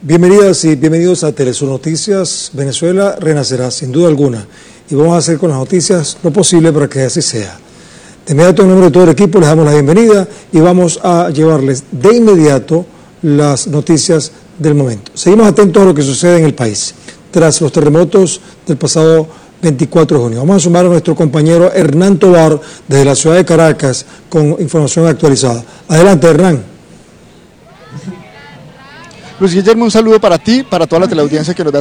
Bienvenidas y bienvenidos a Telesur Noticias. Venezuela renacerá sin duda alguna y vamos a hacer con las noticias lo posible para que así sea. De inmediato, en nombre de todo el equipo, les damos la bienvenida y vamos a llevarles de inmediato las noticias del momento. Seguimos atentos a lo que sucede en el país tras los terremotos del pasado 24 de junio. Vamos a sumar a nuestro compañero Hernán Tovar desde la ciudad de Caracas con información actualizada. Adelante, Hernán. Luis Guillermo, un saludo para ti, para toda la teleaudiencia que nos da